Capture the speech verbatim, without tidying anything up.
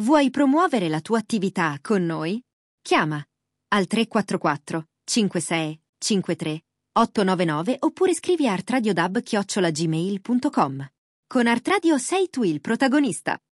Vuoi promuovere la tua attività con noi? Chiama al tre quattro quattro cinque sei cinque tre otto nove nove oppure scrivi a artradiodub chiocciola gmail punto com. Con Artradio sei tu il protagonista.